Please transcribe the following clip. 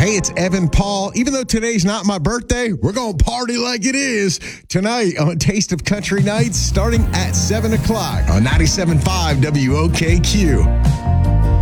Hey, it's Evan Paul. Even though today's not my birthday, we're going to party like it is tonight on Taste of Country Nights starting at 7 o'clock on 97.5 WOKQ.